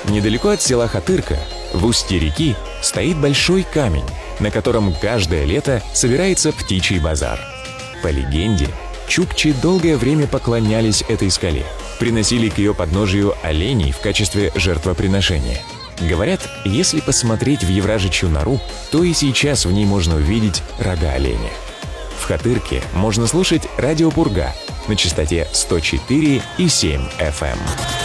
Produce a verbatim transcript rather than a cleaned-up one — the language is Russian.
Недалеко от села Хатырка, в устье реки, стоит большой камень, на котором каждое лето собирается птичий базар. По легенде, чукчи долгое время поклонялись этой скале, приносили к ее подножию оленей в качестве жертвоприношения. Говорят, если посмотреть в Евражичью нору, то и сейчас в ней можно увидеть рога оленя. В Хатырке можно слушать радио Пурга на частоте сто четыре и семь эф эм.